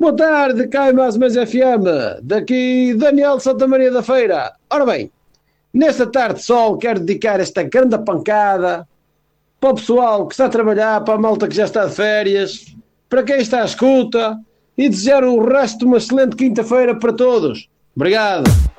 Boa tarde, cá em mais umas FM, daqui Daniel de Santa Maria da Feira. Ora bem, nesta tarde de sol quero dedicar esta grande pancada para o pessoal que está a trabalhar, para a malta que já está de férias, para quem está à escuta e desejar o resto de uma excelente quinta-feira para todos. Obrigado.